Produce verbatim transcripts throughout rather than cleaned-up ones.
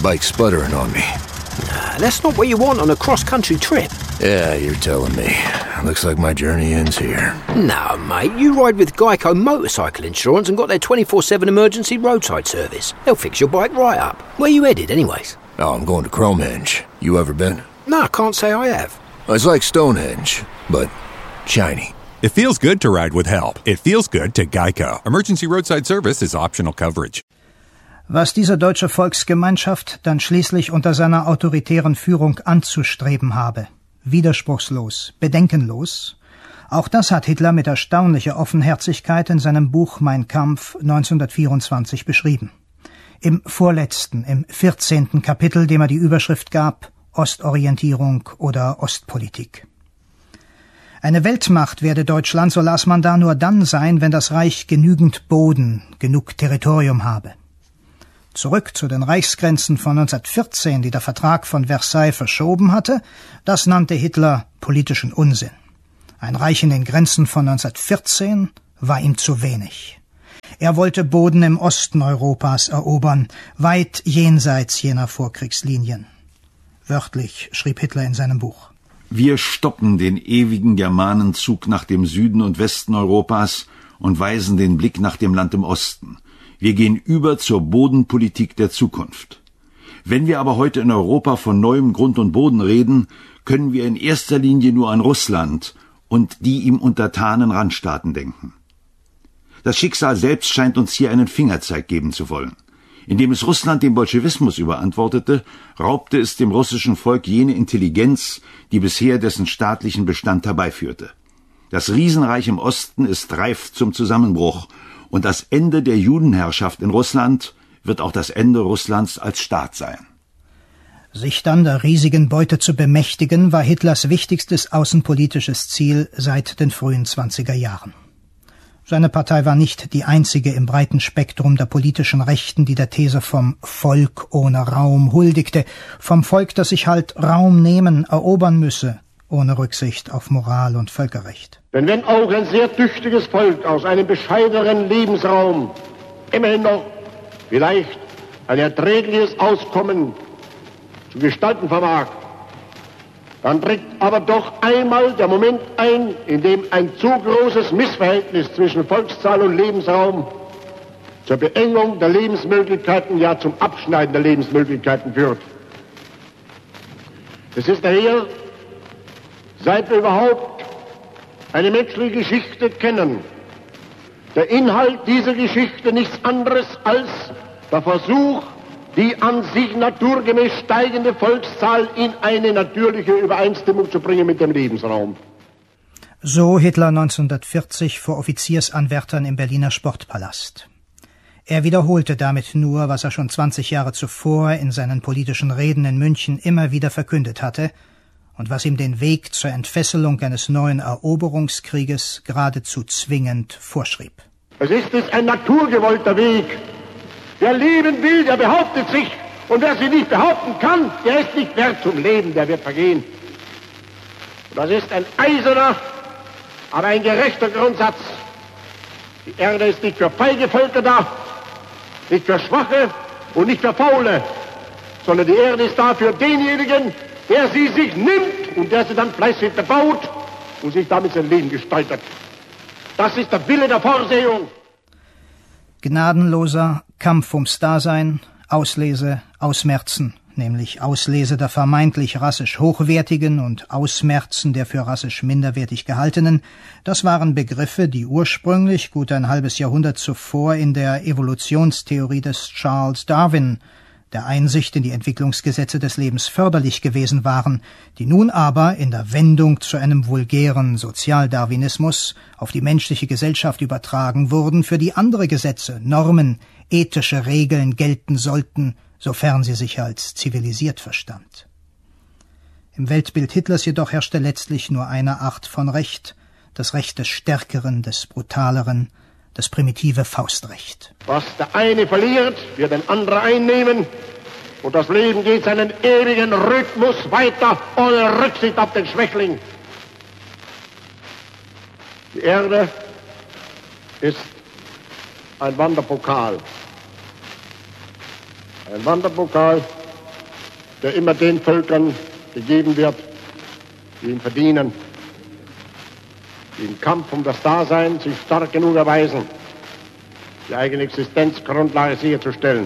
bike's sputtering on me. Nah, that's not what you want on a cross-country trip. Yeah, you're telling me. Looks like my journey ends here. No, mate, you ride with Geico Motorcycle Insurance and got their twenty-four seven emergency roadside service. They'll fix your bike right up. Where you headed, anyways? Oh, I'm going to Cromhenge. You ever been? No, I can't say I have. It's like Stonehenge, but shiny. It feels good to ride with help. It feels good to Geico. Emergency roadside service is optional coverage. Was diese deutsche Volksgemeinschaft dann schließlich unter seiner autoritären Führung anzustreben habe. Widerspruchslos, bedenkenlos. Auch das hat Hitler mit erstaunlicher Offenherzigkeit in seinem Buch Mein Kampf neunzehnhundertvierundzwanzig beschrieben. Im vorletzten, im vierzehnten Kapitel, dem er die Überschrift gab, Ostorientierung oder Ostpolitik. Eine Weltmacht werde Deutschland, so las man da, nur dann sein, wenn das Reich genügend Boden, genug Territorium habe. Zurück zu den Reichsgrenzen von neunzehnhundertvierzehn, die der Vertrag von Versailles verschoben hatte, das nannte Hitler politischen Unsinn. Ein Reich in den Grenzen von neunzehnhundertvierzehn war ihm zu wenig. Er wollte Boden im Osten Europas erobern, weit jenseits jener Vorkriegslinien. Wörtlich schrieb Hitler in seinem Buch. Wir stoppen den ewigen Germanenzug nach dem Süden und Westen Europas und weisen den Blick nach dem Land im Osten. Wir gehen über zur Bodenpolitik der Zukunft. Wenn wir aber heute in Europa von neuem Grund und Boden reden, können wir in erster Linie nur an Russland und die ihm untertanen Randstaaten denken. Das Schicksal selbst scheint uns hier einen Fingerzeig geben zu wollen. Indem es Russland dem Bolschewismus überantwortete, raubte es dem russischen Volk jene Intelligenz, die bisher dessen staatlichen Bestand herbeiführte. Das Riesenreich im Osten ist reif zum Zusammenbruch, und das Ende der Judenherrschaft in Russland wird auch das Ende Russlands als Staat sein. Sich dann der riesigen Beute zu bemächtigen, war Hitlers wichtigstes außenpolitisches Ziel seit den frühen zwanziger Jahren. Seine Partei war nicht die einzige im breiten Spektrum der politischen Rechten, die der These vom Volk ohne Raum huldigte, vom Volk, das sich halt Raum nehmen, erobern müsse, ohne Rücksicht auf Moral und Völkerrecht. Denn wenn auch ein sehr tüchtiges Volk aus einem bescheideneren Lebensraum immerhin noch vielleicht ein erträgliches Auskommen zu gestalten vermag, dann tritt aber doch einmal der Moment ein, in dem ein zu großes Missverhältnis zwischen Volkszahl und Lebensraum zur Beengung der Lebensmöglichkeiten, ja zum Abschneiden der Lebensmöglichkeiten führt. Es ist daher, seit wir überhaupt eine menschliche Geschichte kennen, der Inhalt dieser Geschichte nichts anderes als der Versuch, die an sich naturgemäß steigende Volkszahl in eine natürliche Übereinstimmung zu bringen mit dem Lebensraum. So Hitler neunzehnhundertvierzig vor Offiziersanwärtern im Berliner Sportpalast. Er wiederholte damit nur, was er schon zwanzig Jahre zuvor in seinen politischen Reden in München immer wieder verkündet hatte und was ihm den Weg zur Entfesselung eines neuen Eroberungskrieges geradezu zwingend vorschrieb. Es ist es ein naturgewollter Weg. Wer leben will, der behauptet sich. Und wer sich nicht behaupten kann, der ist nicht wert zum Leben, der wird vergehen. Und das ist ein eiserner, aber ein gerechter Grundsatz. Die Erde ist nicht für feige Völker da, nicht für Schwache und nicht für Faule, sondern die Erde ist da für denjenigen, der sie sich nimmt und der sie dann fleißig bebaut und sich damit sein Leben gestaltet. Das ist der Wille der Vorsehung. Gnadenloser Kampf ums Dasein, Auslese, Ausmerzen, nämlich Auslese der vermeintlich rassisch Hochwertigen und Ausmerzen der für rassisch minderwertig Gehaltenen, das waren Begriffe, die ursprünglich gut ein halbes Jahrhundert zuvor in der Evolutionstheorie des Charles Darwin, der Einsicht in die Entwicklungsgesetze des Lebens förderlich gewesen waren, die nun aber in der Wendung zu einem vulgären Sozialdarwinismus auf die menschliche Gesellschaft übertragen wurden, für die andere Gesetze, Normen, ethische Regeln gelten sollten, sofern sie sich als zivilisiert verstand. Im Weltbild Hitlers jedoch herrschte letztlich nur eine Art von Recht, das Recht des Stärkeren, des Brutaleren, das primitive Faustrecht. Was der eine verliert, wird ein anderer einnehmen. Und das Leben geht seinen ewigen Rhythmus weiter, ohne Rücksicht auf den Schwächling. Die Erde ist ein Wanderpokal. Ein Wanderpokal, der immer den Völkern gegeben wird, die ihn verdienen, die im Kampf um das Dasein sich stark genug erweisen, die eigene Existenzgrundlage sicherzustellen.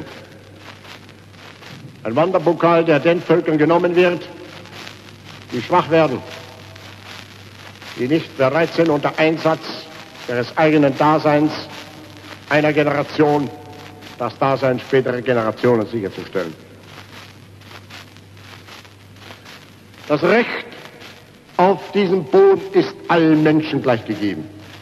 Ein Wanderpokal, der den Völkern genommen wird, die schwach werden, die nicht bereit sind, unter Einsatz ihres eigenen Daseins einer Generation das Dasein späterer Generationen sicherzustellen. Das Recht auf diesem Boden ist allen Menschen gleich gegeben.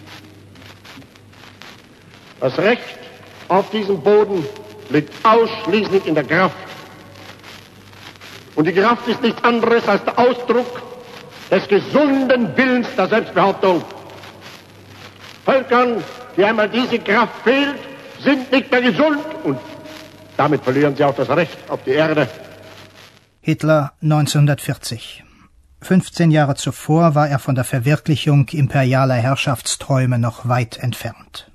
Das Recht auf diesem Boden liegt ausschließlich in der Kraft. Und die Kraft ist nichts anderes als der Ausdruck des gesunden Willens der Selbstbehauptung. Völkern, die einmal diese Kraft fehlt, sind nicht mehr gesund und damit verlieren sie auch das Recht auf die Erde. Hitler neunzehnhundertvierzig. fünfzehn Jahre zuvor war er von der Verwirklichung imperialer Herrschaftsträume noch weit entfernt.